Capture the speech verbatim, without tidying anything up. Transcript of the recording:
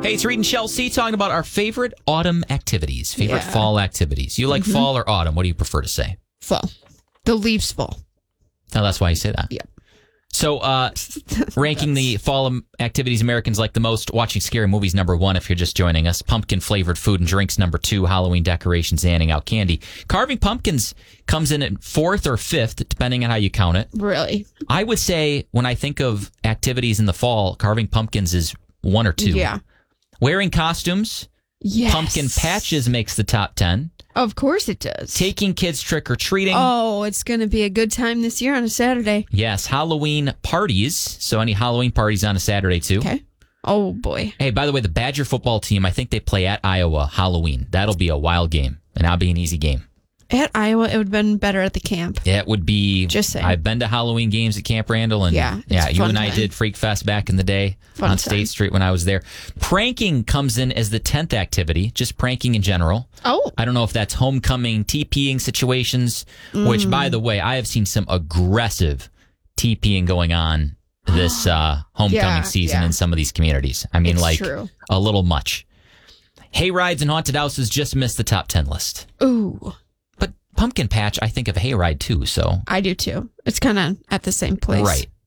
Hey, it's Reed and Chelsea talking about our favorite autumn activities, favorite Yeah. fall activities. You like Mhm. fall or autumn? What do you prefer to say? Fall. The leaves fall. Oh, that's why you say that. Yeah. So, uh, ranking the fall activities Americans like the most, watching scary movies, number one, if you're just joining us. Pumpkin-flavored food and drinks, number two. Halloween decorations, handing out candy. Carving pumpkins comes in at fourth or fifth, depending on how you count it. Really? I would say when I think of activities in the fall, carving pumpkins is one or two. Yeah. Wearing costumes, Yes. pumpkin patches makes the top ten. Of course it does. Taking kids trick-or-treating. Oh, it's going to be a good time this year on a Saturday. Yes, Halloween parties. So any Halloween parties on a Saturday, too. Okay. Oh, boy. Hey, by the way, the Badger football team, I think they play at Iowa Halloween. That'll be a wild game, and that'll be an easy game. At Iowa, it would have been better at the camp. It would be. Just saying. I've been to Halloween games at Camp Randall, and Yeah, it's yeah, a you fun and I time. did Freak Fest back in the day Fun on time. State Street when I was there. Pranking comes in as the tenth activity, just pranking in general. Oh. I don't know if that's homecoming, TPing situations, which, Mm. by the way, I have seen some aggressive TPing going on this uh, homecoming Yeah, season yeah. in some of these communities. I mean, It's like true. a little much. Hay rides and haunted houses just missed the top ten list. Ooh. But pumpkin patch, I think of hayride too. So I do too. It's kind of at the same place. right.